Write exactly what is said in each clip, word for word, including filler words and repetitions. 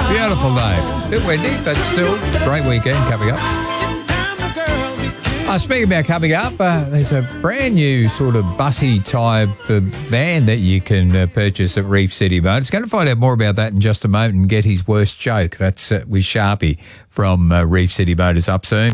Beautiful day. Bit windy, but still great weekend coming up. Uh, speaking about coming up, uh, there's a brand new sort of bussy type uh, van that you can uh, purchase at Reef City Motors. Going to find out more about that in just a moment and get his worst joke. That's uh, with Sharpie from uh, Reef City Motors up soon.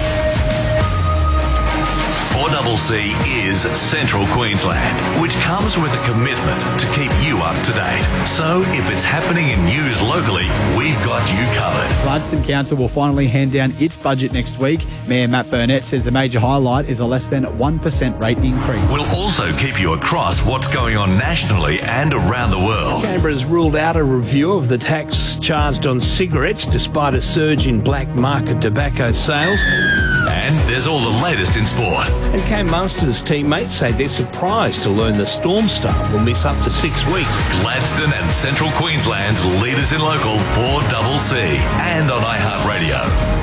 four C C is Central Queensland, which comes with a commitment to keep you up to date. So if it's happening in news locally, we've got you covered. Gladstone Council will finally hand down its budget next week. Mayor Matt Burnett says the major highlight is a less than one percent rate increase. We'll also keep you across what's going on nationally and around the world. Canberra's ruled out a review of the tax charged on cigarettes despite a surge in black market tobacco sales. And there's all the latest in sport. And Cam Munster's teammates say they're surprised to learn the Storm Star will miss up to six weeks. Gladstone and Central Queensland's leaders in local four C C and on iHeartRadio.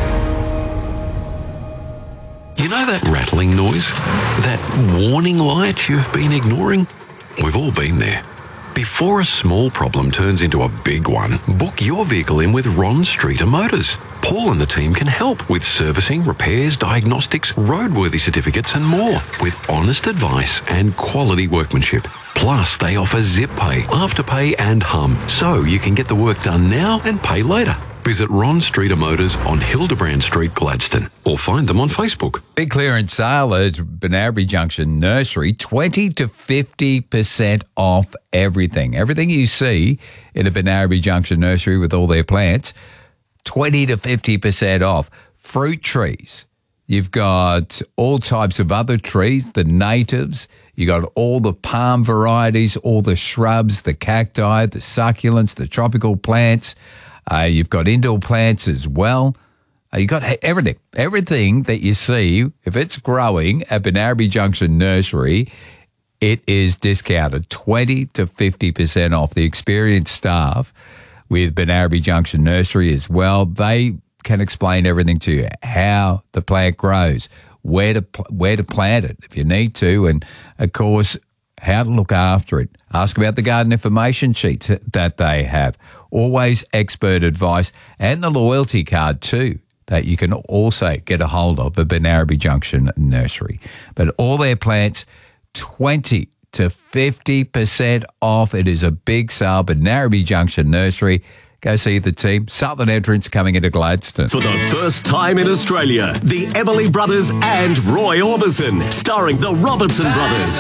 You know that rattling noise? That warning light you've been ignoring? We've all been there. Before a small problem turns into a big one, book your vehicle in with Ron Streeter Motors. Paul and the team can help with servicing, repairs, diagnostics, roadworthy certificates and more, with honest advice and quality workmanship. Plus, they offer Zip Pay, Afterpay and Hum, so you can get the work done now and pay later. Visit Ron Streeter Motors on Hildebrand Street, Gladstone, or find them on Facebook. Big clearance sale at Benarby Junction Nursery, twenty to fifty percent off everything. Everything you see in a Benarby Junction Nursery with all their plants, twenty to fifty percent off. Fruit trees. You've got all types of other trees, the natives. You got all the palm varieties, all the shrubs, the cacti, the succulents, the tropical plants. Uh, you've got indoor plants as well. Uh, you've got everything. Everything that you see, if it's growing at Benarby Junction Nursery, it is discounted twenty to fifty percent off. The experienced staff with Benarby Junction Nursery as well, they can explain everything to you, how the plant grows, where to where to plant it if you need to, and, of course, how to look after it. Ask about the garden information sheets that they have. Always expert advice, and the loyalty card too that you can also get a hold of at Benarby Junction Nursery. But all their plants, twenty to fifty percent off. It is a big sale. Benarby Junction Nursery. Go see the team. Southern Entrance coming into Gladstone. For the first time in Australia, the Everly Brothers and Roy Orbison, starring the Robertson Brothers.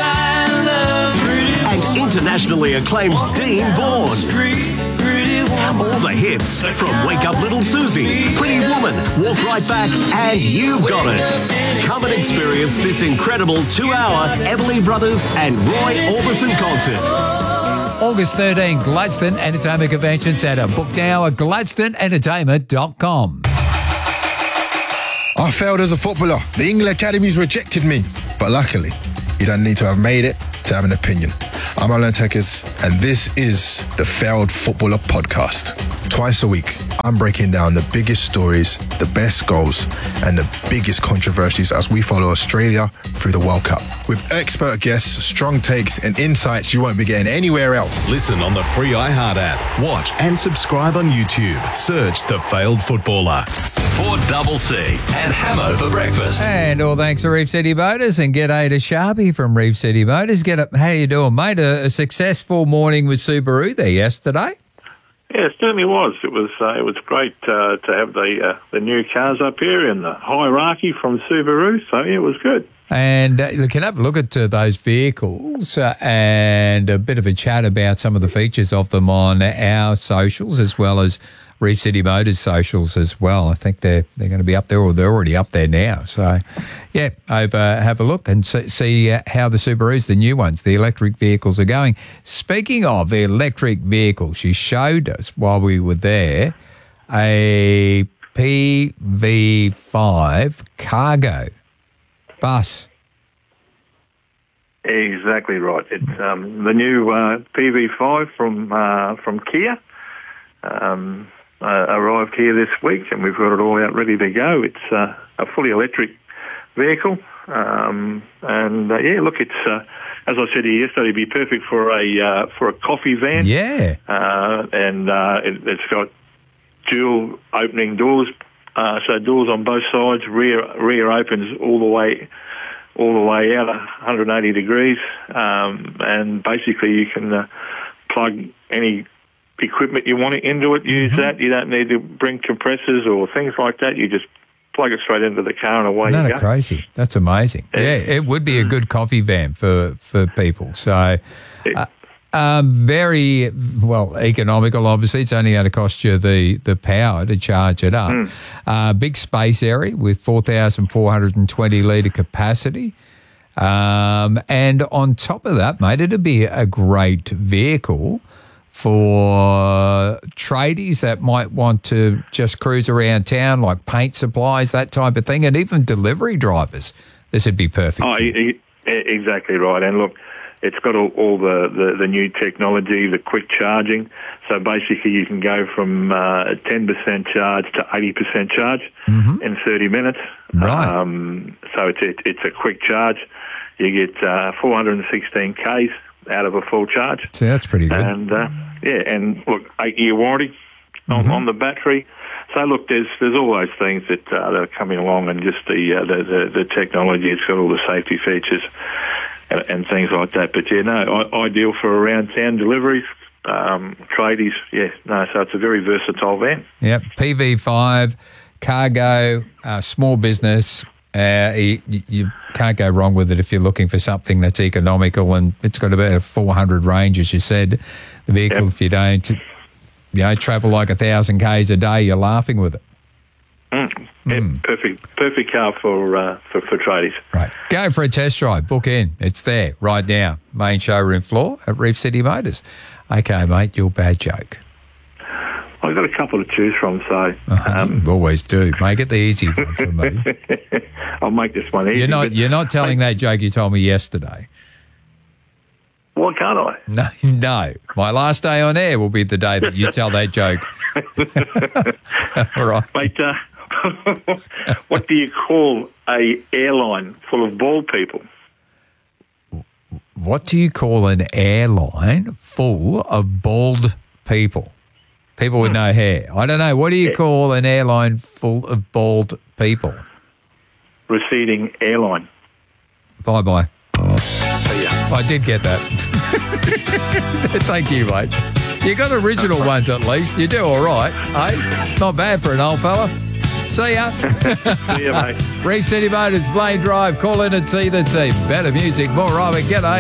And internationally acclaimed Dean Bourne. All the hits from Wake Up Little Susie, Pretty Woman, Walk Right Back, and You've Got It. Come and experience this incredible two-hour Everly Brothers and Roy Orbison concert. August thirteenth, Gladstone Entertainment Convention Centre. Book now at gladstone entertainment dot com. I failed as a footballer. The England Academies rejected me. But luckily, you don't need to have made it to have an opinion. I'm Alan Tekers, and this is the Failed Footballer Podcast. Twice a week, I'm breaking down the biggest stories, the best goals, and the biggest controversies as we follow Australia through the World Cup. With expert guests, strong takes, and insights you won't be getting anywhere else. Listen on the free iHeart app. Watch and subscribe on YouTube. Search The Failed Footballer. four C C and Hamo for breakfast. And all thanks to Reef City Motors, and g'day to Sharpie from Reef City Motors. Get up. How you doing, mate? A, a successful morning with Subaru there yesterday. Yeah, it certainly was. It was uh, it was great uh, to have the uh, the new cars up here and the hierarchy from Subaru. So yeah, it was good. And uh, you can have a look at uh, those vehicles uh, and a bit of a chat about some of the features of them on our socials, as well as Reef City Motors socials as well. I think they're they're going to be up there, or they're already up there now. So, yeah, over, have a look and see, see uh, how the Subarus, the new ones, the electric vehicles are going. Speaking of electric vehicles, she showed us while we were there a P V five cargo bus. Exactly right. It's um, the new uh, P V five from uh, from Kia. Um, Uh, arrived here this week, and we've got it all out ready to go. It's uh, a fully electric vehicle, um, and uh, yeah, look, it's uh, as I said to you yesterday, it'd be perfect for a uh, for a coffee van. Yeah, uh, and uh, it, it's got dual opening doors, uh, so doors on both sides. Rear rear opens all the way all the way out, one hundred eighty degrees, um, and basically you can uh, plug any equipment you want into it. Use mm-hmm. that. You don't need to bring compressors or things like that. You just plug it straight into the car and away Isn't you that go. Crazy. That's amazing. Yeah, it would be a good coffee van for, for people. So, uh, um, very, well, economical, obviously. It's only going to cost you the, the power to charge it up. Mm. Uh, big space area with four thousand four hundred twenty litre capacity. Um, and on top of that, mate, it'd be a great vehicle for tradies that might want to just cruise around town, like paint supplies, that type of thing, and even delivery drivers. This would be perfect. Oh, e- exactly right. And look, it's got all, all the, the, the new technology, the quick charging. So basically you can go from uh, ten percent charge to eighty percent charge mm-hmm. in thirty minutes. Right. Um, so it's, it, it's a quick charge. You get uh, four hundred sixteen kays out of a full charge. So that's pretty good. And uh, yeah, and look, eight-year warranty on, mm-hmm. on the battery. So look, there's there's all those things that, uh, that are coming along, and just the, uh, the the the technology. It's got all the safety features and, and things like that. But yeah, no, I, ideal for around town deliveries, um, tradies. Yeah, no, so it's a very versatile van. Yep, P V five, cargo, uh, small business. Uh, you, you can't go wrong with it if you're looking for something that's economical, and it's got about a four hundred range, as you said. The vehicle, yep. if you don't, you know, travel like a thousand k's a day, you're laughing with it. Mm. Yeah, mm. Perfect, perfect car for uh, for for tradies. Right, go for a test drive. Book in. It's there right now. Main showroom floor at Reef City Motors. Okay, mate, your bad joke. I've got a couple to choose from, so... Oh, um, you always do. Make it the easy one for me. I'll make this one easy. You're not, you're not telling that joke you told me yesterday. Why can't I? No, no. My last day on air will be the day that you tell that joke. All right. Mate, uh, what do you call a airline full of bald people? What do you call an airline full of bald people? People with no hair. I don't know. What do you call an airline full of bald people? Receding airline. Bye-bye. See ya. I did get that. Thank you, mate. You got original ones at least. You do all right, eh? Not bad for an old fella. See ya. See ya, mate. Reef City Motors, Blaine Drive. Call in and see the team. Better music, more of it. G'day.